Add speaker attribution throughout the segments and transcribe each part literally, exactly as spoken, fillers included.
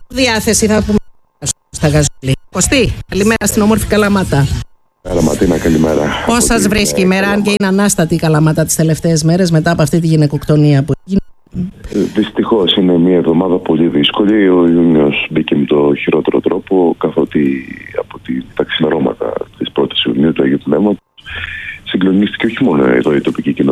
Speaker 1: Διάθεση θα πούμε στα Γαζούλη. Κωστή, καλημέρα στην όμορφη Καλαμάτα.
Speaker 2: Καλαματίνα, καλημέρα.
Speaker 1: Πώς σας βρίσκει η μέρα, αν και είναι ανάστατη η Καλαμάτα τις τελευταίες μέρες μετά από αυτή τη γυναικοκτονία που έγινε?
Speaker 2: Δυστυχώς είναι μια εβδομάδα πολύ δύσκολη. Ο Ιούνιος μπήκε με το χειρότερο τρόπο, καθότι από τη, τα ξημερώματα της πρώτης Ιουνίου του Αγίου Πνεύματος συγκλονίστηκε όχι μόνο εδώ η τοπική κοινωνία,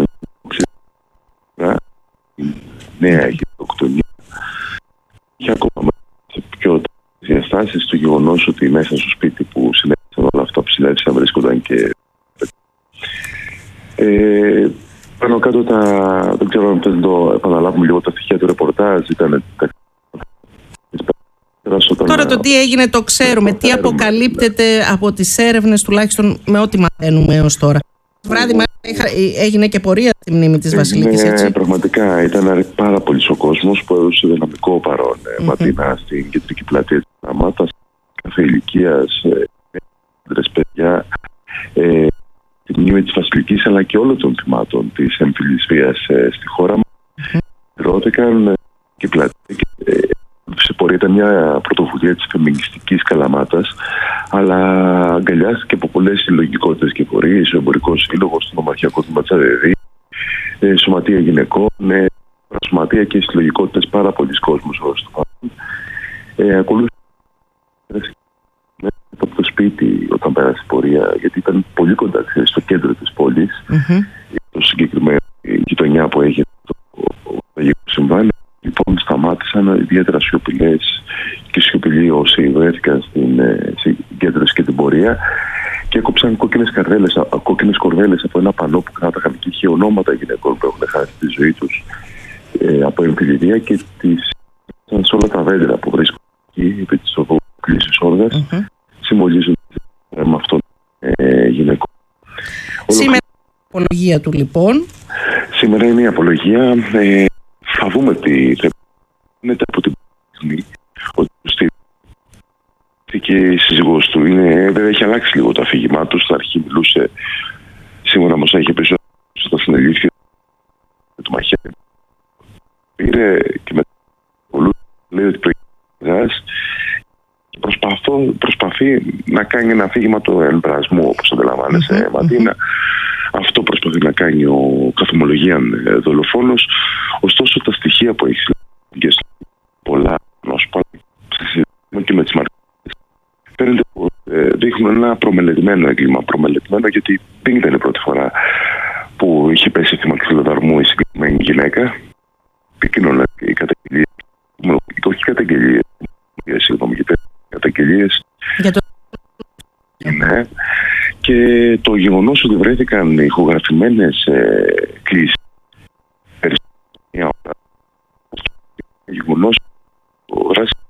Speaker 2: νέα γυναικοκτονία και ακόμα σε πιο διαστάσεις το γεγονός ότι μέσα στο σπίτι που συνέβησαν όλα αυτά που συνέβησαν βρίσκονταν και ε, πάνω κάτω τα, δεν ξέρω αν θέλετε να το επαναλάβουμε λίγο τα στοιχεία του ρεπορτάζ. Ήταν τα...
Speaker 1: Τώρα το τι έγινε το ξέρουμε, τι αποκαλύπτεται από τις έρευνες τουλάχιστον με ό,τι μαθαίνουμε έως τώρα. Βράδυ έγινε και πορεία στη μνήμη της Βασιλικής, έτσι.
Speaker 2: Ναι, πραγματικά ήταν πάρα πολύ ο κόσμος που έδωσε δυναμικό παρόν. Mm-hmm. Ματίνα στην κεντρική πλατεία της Καλαμάτας, κάθε ηλικίας, άντρες, παιδιά, ε, τη μνήμη της Βασιλικής αλλά και όλων των θυμάτων της έμφυλης βίας ε, στη χώρα μας. Mm-hmm. Ρώθηκαν ε, και πλατεία. Ε, σε πορεία ήταν μια πρωτοβουλία της φεμινιστικής Καλαμάτας, αλλά αγκαλιάστηκε από πολλές συλλογικότητες και φορείς, ο Εμπορικός Σύλλογος, το Νομαρχιακό Τμήμα Τσαδεδί, ε, Σωματεία Γυναικών, ε, Σωματεία και συλλογικότητες πάρα πολλοί κόσμος όλος το πάνω. Ε, ακολούθησε από το σπίτι όταν πέρασε η πορεία, γιατί ήταν πολύ κοντά στο κέντρο της πόλης, mm-hmm. το συγκεκριμένο γειτονιά που έχει το τραγικό συμβάν. Λοιπόν, σταμάτησαν ιδιαίτερα σιωπηλές και σιωπηλοί όσοι βρέθηκαν στην συγκέντρωση και την πορεία και έκοψαν κόκκινες, καρδέλες, κόκκινες κορδέλες από ένα πανό που κράταγαν και είχε ονόματα γυναικών που έχουν χάσει τη ζωή τους ε, από εμφυλιδία και τις σε όλα τα δέντρα που βρίσκονται εκεί επί της οδού κλείσης όργας mm-hmm. συμβολίζουν ε, με αυτόν ε, γυναικών.
Speaker 1: Σήμερα η απολογία του λοιπόν.
Speaker 2: Σήμερα είναι η απολογία. Ε, Θα δούμε τι θα μετά από την στιγμή ότι και η σύζυγός του είναι, βέβαια έχει αλλάξει λίγο το αφήγημά του. Στην αρχή μιλούσε, σήμερα μας έχει πει στα συνελήφθη με το μαχαίρι. Πήρε και με πολλούς λέει ότι προηγούμενας και προσπαθεί να κάνει ένα αφήγημα του εμπρασμού, όπως αντιλαμβάνεσαι, mm-hmm. Ματίνα. Mm-hmm. Αυτό προσπαθεί να κάνει ο καθομολογίαν δολοφόνος. Ωστόσο, τα στοιχεία που έχει συλλογιστεί πολλά, να σου πω, και με τις μαρτυρίες, δείχνουν ένα προμελετημένο έγκλημα. Προμελετημένο γιατί δεν ήταν η πρώτη φορά που είχε πέσει θύμα ξυλοδαρμού η συγκεκριμένη γυναίκα. Επικοινωνία οι καταγγελίες, όχι καταγγελίες, συγγνώμη, γιατί καταγγελίες.
Speaker 1: Για το...
Speaker 2: Ναι. Και το γεγονός ότι βρέθηκαν ηχογραφημένες ε, κλήσεις μια ώρα, το γεγονός ο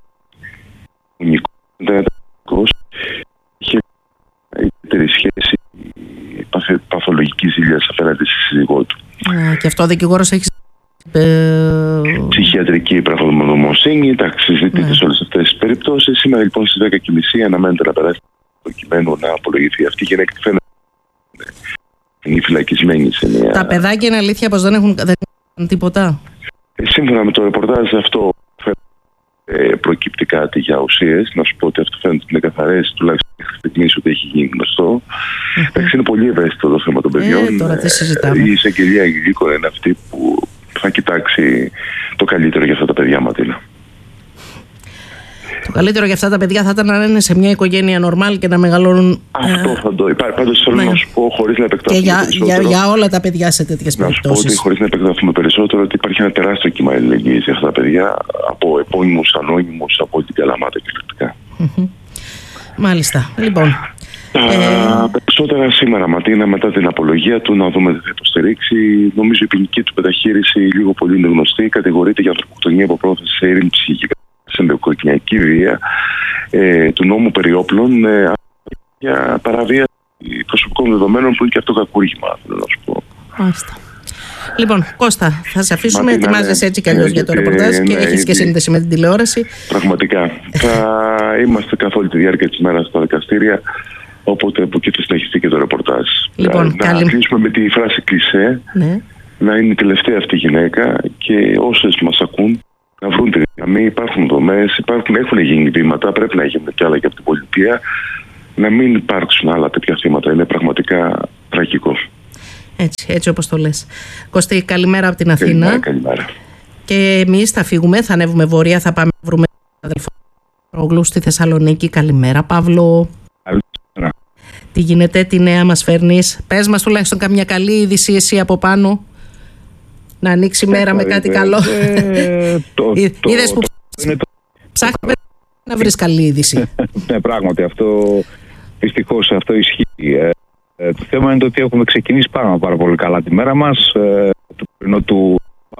Speaker 2: Ράσης είχε ιδιαίτερη σχέση παθολογικής ζήλιας απέναντι στη σύζυγό του.
Speaker 1: Yeah, και αυτό ο δικηγόρος έχει
Speaker 2: ψυχιατρική πραγματογνωμοσύνη, εντάξει, συζητείται σε όλες αυτές τις περιπτώσεις. Σήμερα λοιπόν στις δέκα και μισή αναμένεται να περάσει προκειμένου να απολογηθεί αυτή η γυναίκα. Φαίνεται είναι φυλακισμένη σε μια...
Speaker 1: Τα παιδάκια είναι αλήθεια πως δεν έχουν, δεν έχουν τίποτα?
Speaker 2: Ε, σύμφωνα με το ρεπορτάζ αυτό ε, προκύπτει κάτι για ουσίες. Να σου πω ότι αυτό φαίνεται ότι είναι καθαρές, τουλάχιστον μέχρι στιγμής ότι έχει γίνει γνωστό. Mm-hmm. Εντάξει, είναι πολύ ευαίσθητο το θέμα των παιδιών.
Speaker 1: Ε, τώρα τι συζητάμε.
Speaker 2: Η εισαγγελία Αγγλίκων είναι αυτή που θα κοιτάξει το καλύτερο για αυτά τα παιδιά, Ματίνα.
Speaker 1: Το καλύτερο για αυτά τα παιδιά θα ήταν να είναι σε μια οικογένεια νορμάλ και να μεγαλώνουν.
Speaker 2: Αυτό θα το υπάρχει. Πάντως θέλω ναι. να σου πω, χωρίς να επεκταθούμε.
Speaker 1: Και για,
Speaker 2: περισσότερο,
Speaker 1: για, για όλα τα παιδιά σε τέτοιες περιπτώσεις.
Speaker 2: Να σου πω ότι χωρίς να επεκταθούμε περισσότερο, ότι υπάρχει ένα τεράστιο κύμα αλληλεγγύης για αυτά τα παιδιά από επώνυμους, ανώνυμους, από την Καλαμάτα κυριολεκτικά.
Speaker 1: Mm-hmm. Μάλιστα. Λοιπόν.
Speaker 2: Τα ε... περισσότερα σήμερα, Ματίνα, μετά την απολογία του, να δούμε τι θα υποστηρίξει. Νομίζω η ποινική του μεταχείριση λίγο πολύ είναι γνωστή. Κατηγορείται για ανθρωποκτονία από πρόθεση σε ειρήνη ψυχική. Σε ενδοκοκκινιακή βία ε, του νόμου περί όπλων ε, για παραβίαση προσωπικών δεδομένων που είναι και αυτό κακούργημα, θέλω να σου πω.
Speaker 1: Μάλιστα. Λοιπόν, Κώστα, θα σε αφήσουμε. Ετοιμάζεσαι έτσι κι αλλιώς για το ρεπορτάζ και έχεις και σύνδεση με την τηλεόραση.
Speaker 2: Πραγματικά. Θα είμαστε καθ' όλη τη διάρκεια της ημέρας στα δικαστήρια, οπότε από εκεί θα συνεχιστεί και το ρεπορτάζ.
Speaker 1: Λοιπόν,
Speaker 2: να
Speaker 1: καλή...
Speaker 2: κλείσουμε με τη φράση κλισέ,
Speaker 1: ναι.
Speaker 2: να είναι η τελευταία αυτή γυναίκα και όσες μας ακούν να βρουν την μην υπάρχουν δομές, έχουν γίνει βήματα, πρέπει να γίνουν κι άλλα και από την πολιτεία, να μην υπάρξουν άλλα τέτοια θύματα. Είναι πραγματικά τραγικό.
Speaker 1: Έτσι, έτσι όπως το λες. Κωστή, καλημέρα από την Αθήνα.
Speaker 2: Καλημέρα, καλημέρα.
Speaker 1: Και εμείς θα φύγουμε, θα ανέβουμε βόρεια, θα πάμε να βρούμε τον αδελφό Ρόγλου στη Θεσσαλονίκη. Καλημέρα, Παύλο.
Speaker 3: Καλημέρα.
Speaker 1: Τι γίνεται, τι νέα μας φέρνεις? Πες μας τουλάχιστον καμιά καλή είδηση εσύ από πάνω. Να ανοίξει η μέρα με κάτι καλό.
Speaker 3: Ε, το,
Speaker 1: Είδες που
Speaker 3: το,
Speaker 1: ψάχνουμε να βρεις καλή είδηση.
Speaker 3: Ναι, πράγματι, αυτό δυστυχώς αυτό ισχύει. Ε, ε, το θέμα είναι το ότι έχουμε ξεκινήσει πάρα, πάρα πολύ καλά τη μέρα μας. Ε, του πρωινό του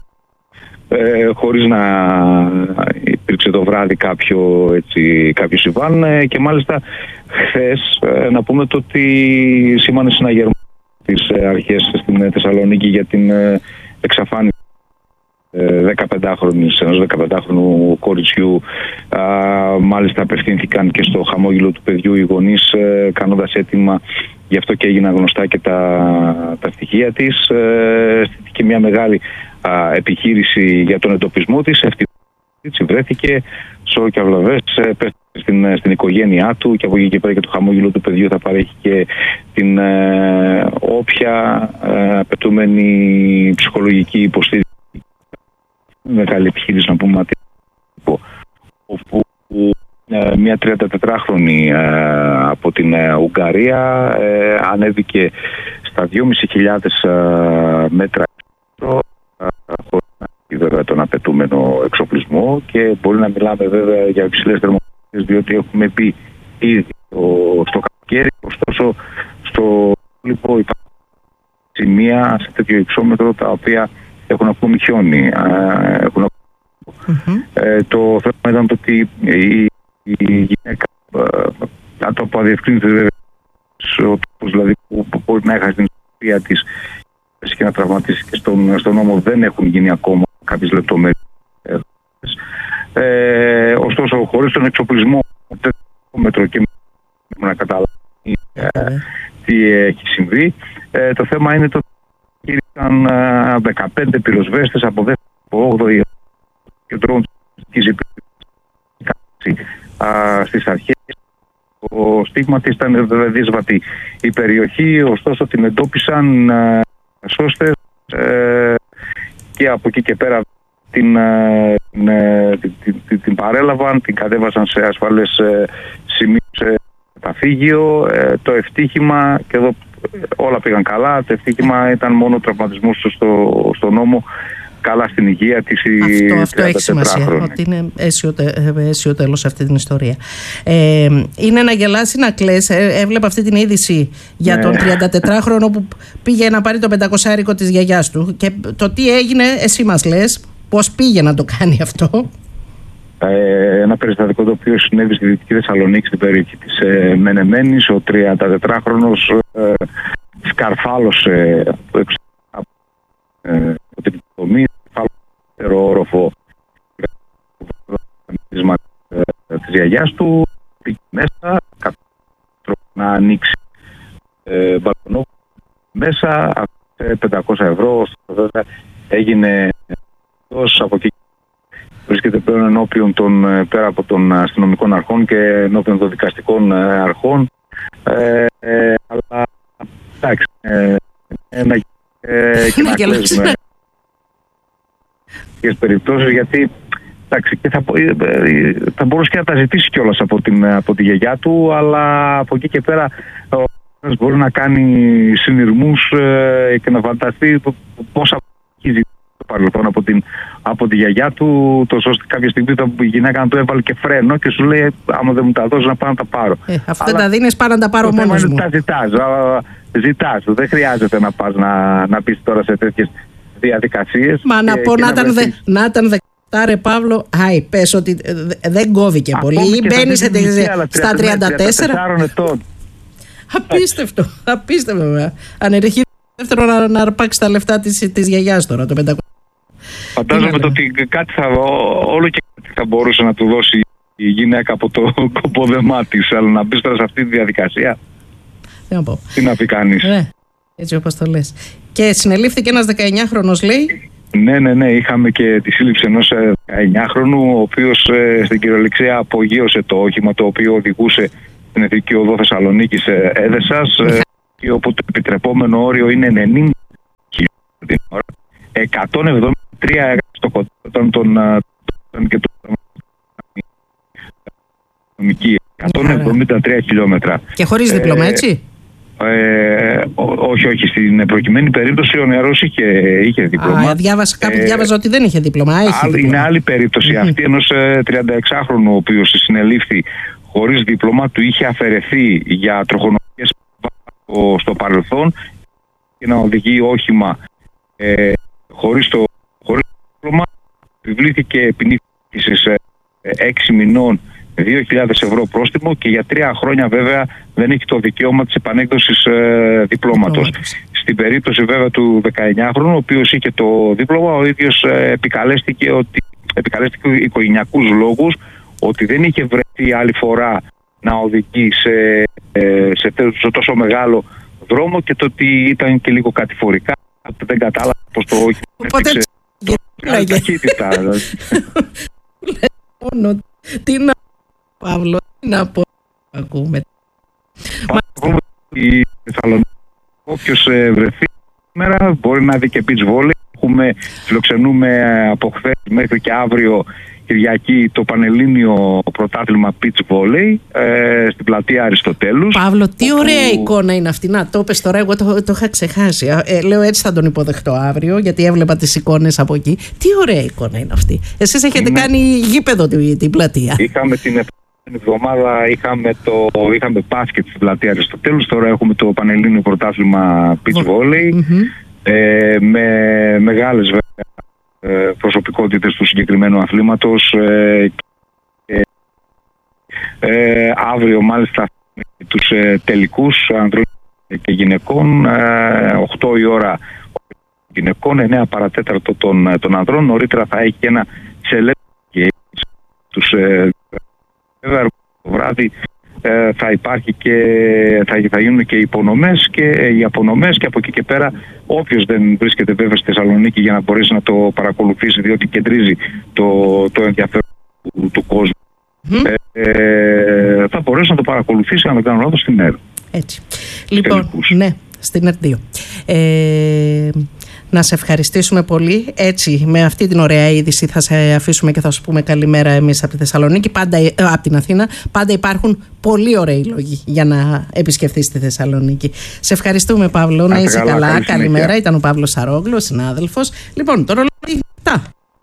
Speaker 3: ε, χωρίς να υπήρξε το βράδυ κάποιο, έτσι, κάποιο συμβάν ε, και μάλιστα χθες ε, να πούμε το ότι σήμανε συναγερμό τις ε, αρχές στην Θεσσαλονίκη για την ε, εξαφάνιση δεκαπεντάχρονης, ενός δεκαπεντάχρονου κοριτσιού. Α, μάλιστα απευθύνθηκαν και στο χαμόγελο του παιδιού οι γονείς ε, κάνοντας έτοιμα, γι' αυτό και έγιναν γνωστά και τα, τα στοιχεία της. Ε, και μια μεγάλη α, επιχείρηση για τον εντοπισμό της. Ευτυχώς βρέθηκε σώρο και αυλαβές, στην, στην οικογένειά του και από εκεί και πέρα και το χαμόγελο του παιδιού θα παρέχει και την ε, όποια ε, απαιτούμενη ψυχολογική υποστήριξη. Μεγάλη επιχείρηση να πούμε, όπου ε, μια τριαντατετράχρονη ε, από την ε, Ουγγαρία ε, ανέβηκε στα δυόμισι χιλιάδες ε, μέτρα ε, χωρίς να έχει βέβαια τον απαιτούμενο εξοπλισμό και μπορεί να μιλάμε βέβαια για υψηλές θερμοκρασίες, διότι έχουμε πει ήδη στο καλοκαίρι, ωστόσο στο υπόλοιπο υπάρχουν σημεία σε τέτοιο υψόμετρο τα οποία έχουν ακόμη χιόνι. Έχουν... Mm-hmm. Ε, το θέμα ήταν το ότι η, η γυναίκα, αν το αποδιευκρίνεται, δηλαδή που, που μπορεί να έχασε την ιστορία της και να τραυματίσει και στον, στον νόμο, δεν έχουν γίνει ακόμα κάποιες λεπτομέρειες. Ε, ωστόσο, χωρίς τον εξοπλισμό, μέτρο και να καταλάβει ε, τι έχει συμβεί, ε, το θέμα είναι το ήταν δεκαπέντε πυροσβέστες από δεύτερη από όγδοη και τρόπον της στις αρχές. Το στίγμα της ήταν βέβαια δύσβατη η περιοχή, ωστόσο την εντόπισαν σώστες ε, και από εκεί και πέρα την, ε, την, την, την παρέλαβαν, την κατέβασαν σε ασφαλές ε, σημείο σε καταφύγιο. Ε, το ευτύχημα, και εδώ όλα πήγαν καλά, το ευτύχημα ήταν μόνο ο τραυματισμός στο, στο νόμο, καλά στην υγεία της.
Speaker 1: Αυτό, αυτό έχει σημασία, ότι είναι αίσιο, αίσιο τέλος σε αυτή την ιστορία. Ε, είναι να γελάσει, να κλαις. Ε, έβλεπα αυτή την είδηση για ναι. τον τριαντατετράχρονο που πήγε να πάρει το πεντακοσάρικο της γιαγιάς του και το τι έγινε, εσύ μας λες, πώς πήγε να το κάνει αυτό.
Speaker 3: Ε, ένα περιστατικό το οποίο συνέβη στη Δυτική Θεσσαλονίκη, στην περιοχή της ε, Μενεμένης. Ο τριαντατετράχρονος ε, σκαρφάλωσε από έξω ε, από την τομή, σκαρφάλωσε όροφο ε, της γιαγιάς του, πήγε μέσα, να ανοίξει ε, μπαλκονό μέσα, πεντακόσια ευρώ, βέβαια έγινε τόσο από εκεί. Βρίσκεται πλέον ενώπιον των, πέρα από των αστυνομικών αρχών και ενώπιον των δικαστικών αρχών. Ε, ε, αλλά εντάξει, ε, ε, να, ε, και να κλαίσουμε τέτοιες περιπτώσεις, γιατί εντάξει, και θα, ε, θα μπορούσε και να τα ζητήσει κιόλας από, την, από τη γιαγιά του, αλλά από εκεί και πέρα ο ένας μπορεί να κάνει συνειρμούς ε, και να φανταστεί πόσα έχει το παρελθόν από, την, από τη γιαγιά του, τόσο ώστε κάποια στιγμή η γυναίκα να του έβαλε και φρένο και σου λέει άμα δεν μου τα δώσει να πάω να τα πάρω.
Speaker 1: Ε, αυτά τα δίνεις, πάω να τα πάρω μόνος μου.
Speaker 3: Τα ζητάς, ζητάς, δεν χρειάζεται να πας να, να πεις τώρα σε τέτοιες διαδικασίες.
Speaker 1: Μα να πω να ήταν, δε, να ήταν δεκατά ρε Παύλο, άι, πες ότι δεν κόβει και πολύ ή μπαίνει στα τριάντα τέσσερα. Απίστευτο, απίστευτο βέβαια. Ανερεχεί δεύτερο να, να αρπάξει τα λεφτά της, της γιαγιάς τώρα, το πεντακόσια.
Speaker 3: Φαντάζομαι το ότι κάτι θα, όλο και κάτι θα μπορούσε να του δώσει η γυναίκα από το κοπόδεμά της, αλλά να μπει τώρα σε αυτή τη διαδικασία.
Speaker 1: Τι να πω.
Speaker 3: Τι να πει κανείς.
Speaker 1: Ναι, έτσι όπως το λες. Και συνελήφθηκε ένας δεκαεννιάχρονος, λέει,
Speaker 3: Ναι, ναι, ναι. Είχαμε και τη σύλληψη ενός δεκαεννιάχρονου, ο οποίος ε, στην κυριολεξία απογείωσε το όχημα το οποίο οδηγούσε στην Εθνική Οδό Θεσσαλονίκης Έδεσας, ε, και όπου το επιτρεπόμενο όριο είναι ενενήντα χιλιόμετρα την ώρα. εκατόν εβδομήντα τρία στο κοντά των και το εκατόν εβδομήντα τρία χιλιόμετρα.
Speaker 1: Και χωρίς δίπλωμα, έτσι?
Speaker 3: Ε, ό, όχι, όχι. Στην προκειμένη περίπτωση ο νεαρός είχε, είχε δίπλωμα.
Speaker 1: Α, διάβασα, κάπου ε, διάβαζα ότι δεν είχε δίπλωμα. Έχει
Speaker 3: άλλη,
Speaker 1: δίπλωμα.
Speaker 3: Είναι άλλη περίπτωση mm-hmm. αυτή ενός τριανταεξάχρονου, ο οποίος συνελήφθη χωρίς δίπλωμα, του είχε αφαιρεθεί για τροχονομικές στο παρελθόν και να οδηγεί όχημα ε, χωρίς το χωρίς δίπλωμα. Επιβλήθηκε ποινή σε έξι μηνών δύο χιλιάδες ευρώ πρόστιμο και για τρία χρόνια βέβαια δεν έχει το δικαίωμα της επανέκδοσης ε, διπλώματος. Στην περίπτωση βέβαια του δεκαεννιάχρονου, ο οποίος είχε το δίπλωμα, ο ίδιος ε, επικαλέστηκε, ότι, επικαλέστηκε οικογενειακούς λόγους, ότι δεν είχε βρεθεί άλλη φορά να οδηγεί σε, ε, σε, σε τόσο μεγάλο δρόμο και το ότι ήταν και λίγο κατηφορικά, δεν κατάλαβα πως το όχι
Speaker 1: έπαιξε
Speaker 3: το ταχύτητα.
Speaker 1: Τι να Παύλο, τι να πω, ακούμε.
Speaker 3: Η Θεσσαλονίκη, όποιος βρεθεί σήμερα μπορεί να δει και beach volley. Έχουμε, φιλοξενούμε από χθες μέχρι και αύριο Κυριακή το Πανελλήνιο Πρωτάθλημα beach volley ε, στην πλατεία Αριστοτέλους.
Speaker 1: Παύλο, τι όπου... ωραία εικόνα είναι αυτή. Να το πες τώρα, εγώ το, το είχα ξεχάσει. Ε, λέω έτσι θα τον υποδεχτώ αύριο, γιατί έβλεπα τις εικόνες από εκεί. Τι ωραία εικόνα είναι αυτή. Εσείς έχετε είναι... κάνει γήπεδο την, την πλατεία.
Speaker 3: Είχαμε την επόμενη εβδομάδα, είχαμε, το, είχαμε μπάσκετ στην πλατεία Αριστοτέλους. Τώρα έχουμε το Πανελλήνιο Πρωτάθλημα beach volley. Mm-hmm. Ε, με μεγάλες βέβαια προσωπικότητες του συγκεκριμένου αθλήματος. Ε, ε, ε, αύριο μάλιστα τους ε, τελικούς ανδρών και γυναικών, ε, οκτώ η ώρα γυναικών, εννέα παρατέταρτο των, των ανδρών. Νωρίτερα θα έχει και ένα celebrity τους ε, βέβαια το βράδυ ε, θα υπάρχει και θα, θα γίνουν και υπονομές και οι απονομές, και από εκεί και πέρα όποιος δεν βρίσκεται βέβαια στη Θεσσαλονίκη για να μπορέσει να το παρακολουθήσει, διότι κεντρίζει το, το ενδιαφέρον του, του κόσμου, mm. ε, θα μπορέσει να το παρακολουθήσει, αν δεν κάνω λάθος, στην ΕΡ.
Speaker 1: Έτσι. Λοιπόν, ναι, στην ΕΡ δύο. Ε, να σε ευχαριστήσουμε πολύ. Έτσι, με αυτή την ωραία είδηση θα σε αφήσουμε και θα σου πούμε καλημέρα εμείς από τη Θεσσαλονίκη, πάντα, ε, από την Αθήνα. Πάντα υπάρχουν πολύ ωραίοι λόγοι για να επισκεφθείς τη Θεσσαλονίκη. Σε ευχαριστούμε, Παύλο. Να είσαι καλά. καλά. Καλημέρα. Ήταν ο Παύλος Σαρόγλου, συνάδελφος. Λοιπόν, το ρολόι τα.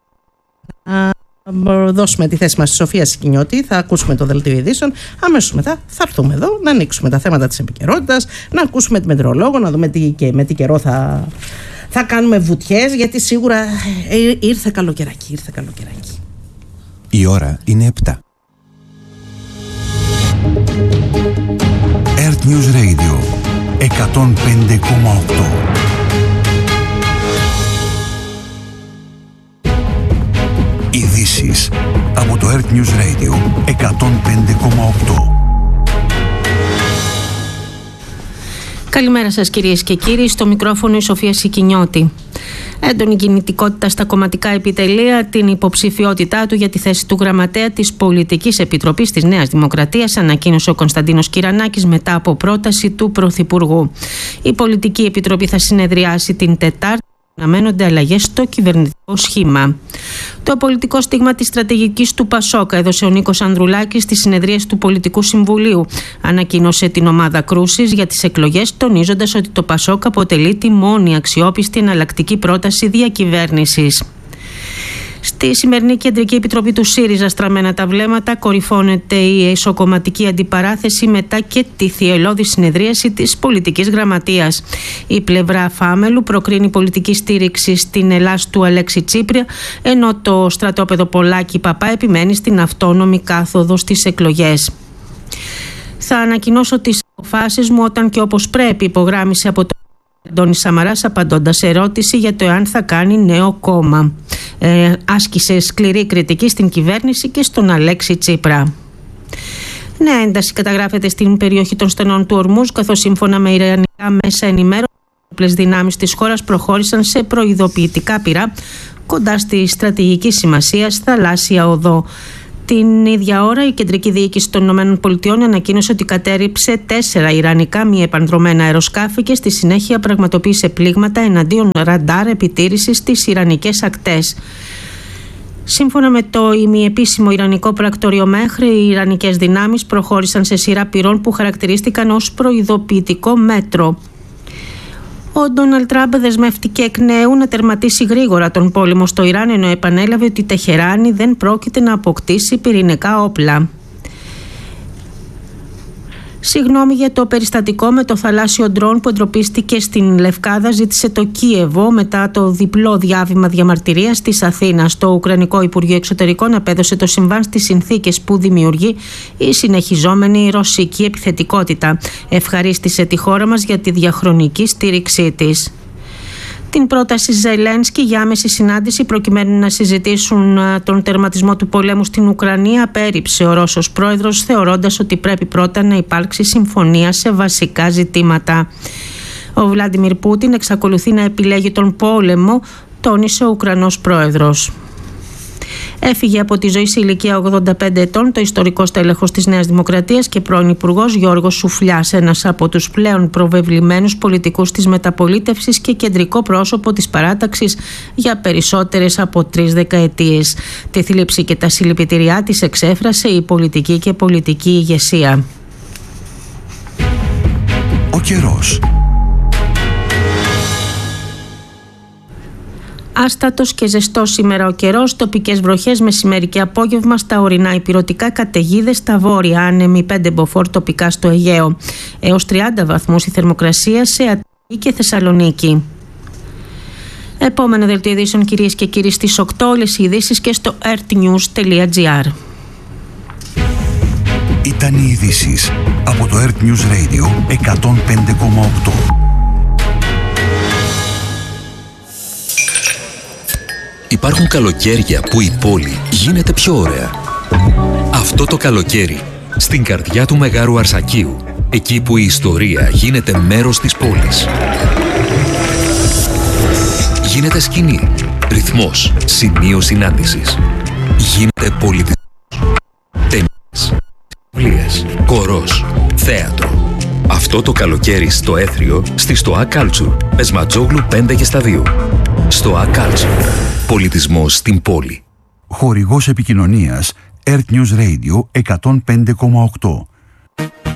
Speaker 1: Να δώσουμε τη θέση μας στη Σοφία Σικινιώτη, θα ακούσουμε το δελτίο ειδήσεων. Αμέσως μετά θα έρθουμε εδώ να ανοίξουμε τα θέματα της επικαιρότητας, να ακούσουμε τη μετεωρολόγο, να δούμε τι, και με τι καιρό θα, θα κάνουμε βουτιές, γιατί σίγουρα ε, ήρθε καλοκαιράκι, ήρθε καλοκαιράκι.
Speaker 4: Η ώρα είναι επτά. Earth News Radio εκατόν πέντε κόμμα οκτώ. Ειδήσεις από το Earth News Radio εκατόν πέντε κόμμα οκτώ.
Speaker 5: Καλημέρα σας κυρίες και κύριοι, στο μικρόφωνο η Σοφία Σικινιώτη. Έντονη κινητικότητα στα κομματικά επιτελεία, την υποψηφιότητά του για τη θέση του γραμματέα της Πολιτικής Επιτροπής της Νέας Δημοκρατίας ανακοίνωσε ο Κωνσταντίνος Κυρανάκης μετά από πρόταση του Πρωθυπουργού. Η Πολιτική Επιτροπή θα συνεδριάσει την Τετάρτη. Αναμένονται αλλαγές στο κυβερνητικό σχήμα. Το πολιτικό στίγμα της στρατηγικής του Πασόκ έδωσε ο Νίκος Ανδρουλάκης στις συνεδρίες του Πολιτικού Συμβουλίου. Ανακοίνωσε την ομάδα κρούσης για τις εκλογές, τονίζοντας ότι το Πασόκ αποτελεί τη μόνη αξιόπιστη εναλλακτική πρόταση διακυβέρνησης. Στη σημερινή Κεντρική Επιτροπή του ΣΥΡΙΖΑ στραμμένα τα βλέμματα, κορυφώνεται η ισοκομματική αντιπαράθεση μετά και τη θυελλώδη συνεδρίαση της πολιτικής γραμματείας. Η πλευρά Φάμελου προκρίνει πολιτική στήριξη στην Ελλάς του Αλέξη Τσίπρια, ενώ το στρατόπεδο Πολάκη Παπά επιμένει στην αυτόνομη κάθοδο στις εκλογές. Θα ανακοινώσω τις αποφάσεις μου όταν και όπως πρέπει, υπογράμμισε από το Αντώνης Σαμαράς απαντώντας σε ερώτηση για το εάν θα κάνει νέο κόμμα. Ε, άσκησε σκληρή κριτική στην κυβέρνηση και στον Αλέξη Τσίπρα. Νέα ένταση καταγράφεται στην περιοχή των στενών του Ορμούζ, καθώς σύμφωνα με ιρανικά μέσα ενημέρωση ένοπλες δυνάμεις της χώρας προχώρησαν σε προειδοποιητικά πυρά κοντά στη στρατηγική σημασία θαλάσσια οδό. Την ίδια ώρα, η κεντρική διοίκηση των ΗΠΑ ανακοίνωσε ότι κατέρριψε τέσσερα ιρανικά μη επανδρωμένα αεροσκάφη και στη συνέχεια πραγματοποίησε πλήγματα εναντίον ραντάρ επιτήρησης στις ιρανικές ακτές. Σύμφωνα με το ημιεπίσημο ιρανικό πρακτορείο Μέχρι, οι ιρανικές δυνάμεις προχώρησαν σε σειρά πυρών που χαρακτηρίστηκαν ως προειδοποιητικό μέτρο. Ο Ντόναλντ Τραμπ δεσμεύτηκε εκ νέου να τερματίσει γρήγορα τον πόλεμο στο Ιράν, ενώ επανέλαβε ότι η Τεχεράνη δεν πρόκειται να αποκτήσει πυρηνικά όπλα. Συγγνώμη για το περιστατικό με το θαλάσσιο ντρόν που εντροπίστηκε στην Λευκάδα, ζήτησε το Κίεβο μετά το διπλό διάβημα διαμαρτυρίας της Αθήνας. Το Ουκρανικό Υπουργείο Εξωτερικών απέδωσε το συμβάν στις συνθήκες που δημιουργεί η συνεχιζόμενη ρωσική επιθετικότητα. Ευχαρίστησε τη χώρα μας για τη διαχρονική στήριξή της. Την πρόταση Ζελένσκι για άμεση συνάντηση προκειμένου να συζητήσουν τον τερματισμό του πολέμου στην Ουκρανία απέρριψε ο Ρώσος πρόεδρος, θεωρώντας ότι πρέπει πρώτα να υπάρξει συμφωνία σε βασικά ζητήματα. Ο Βλάντιμιρ Πούτιν εξακολουθεί να επιλέγει τον πόλεμο, τόνισε ο Ουκρανός πρόεδρος. Έφυγε από τη ζωή σε ηλικία ογδόντα πέντε ετών το ιστορικό στέλεχος της Νέας Δημοκρατίας και πρώην υπουργός Γιώργος Σουφλιάς, ένας από τους πλέον προβεβλημένους πολιτικούς της μεταπολίτευσης και κεντρικό πρόσωπο της παράταξης για περισσότερες από τρεις δεκαετίες. Τη θλίψη και τα συλληπιτήριά της εξέφρασε η πολιτική και πολιτική ηγεσία.
Speaker 4: Ο καιρός.
Speaker 5: Άστατος και ζεστός σήμερα ο καιρός, τοπικές βροχές μεσημέρι και απόγευμα στα ορεινά, υπηρετικά καταιγίδες στα βόρεια, άνεμοι πέντε μποφόρ τοπικά στο Αιγαίο. Έως τριάντα βαθμούς η θερμοκρασία σε Αττική και Θεσσαλονίκη. Επόμενο δελτίο ειδήσεων, κυρίες και κύριοι, στις οκτώ, όλες οι ειδήσεις και στο earthnews τελεία gr.
Speaker 4: Ήταν οι ειδήσεις από το Earth News Radio εκατόν πέντε κόμμα οκτώ.
Speaker 6: Υπάρχουν καλοκαίρια που η πόλη γίνεται πιο ωραία. Αυτό το καλοκαίρι, στην καρδιά του Μεγάρου Αρσακίου, εκεί που η ιστορία γίνεται μέρος της πόλης. Γίνεται σκηνή, ρυθμός, σημείο συνάντησης. Γίνεται πολιτισμός, ταινίες, βιβλίες, κορός, θέατρο. Αυτό το καλοκαίρι στο Έθριο, στη Στοά Κάλτσουρ, Πεσματζόγλου πέντε και στα δύο. Στοά Κάλτσουρ. Πολιτισμός στην πόλη.
Speaker 4: Χορηγός επικοινωνίας Earth News Radio εκατόν πέντε κόμμα οκτώ.